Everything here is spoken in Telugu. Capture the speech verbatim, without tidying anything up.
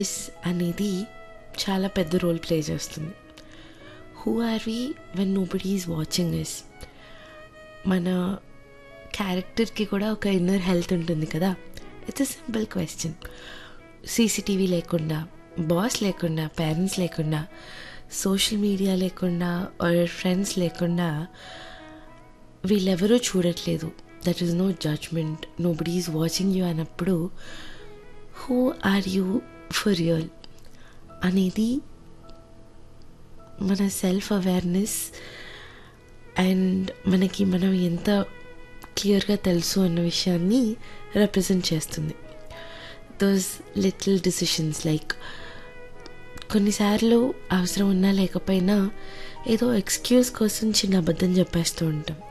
ఎస్ అనేది చాలా పెద్ద రోల్ ప్లే చేస్తుంది. Who are we when nobody is watching yes? మన క్యారెక్టర్కి కూడా ఒక ఇన్నర్ హెల్త్ ఉంటుంది కదా. It's a simple question. CCTV లేకుండా, బాస్ లేకుండా, పేరెంట్స్ లేకుండా, సోషల్ మీడియా లేకుండా, ఆర్ ఫ్రెండ్స్ లేకుండా వీళ్ళెవరూ చూడట్లేదు. That is no judgement, nobody is watching you అన్నప్పుడు who are you for real అనేది మన సెల్ఫ్ అవేర్నెస్ అండ్ మనకి మనం ఎంత క్లియర్గా తెలుసు అన్న విషయాన్ని రిప్రజెంట్ చేస్తుంది. దోస్ లిటిల్ డిసిషన్స్ లైక్ కొన్నిసార్లు అవసరం ఉన్నా లేకపోయినా ఏదో ఎక్స్క్యూజ్ కోసం చిన్న అబద్ధం చెప్పేస్తూ ఉంటాం.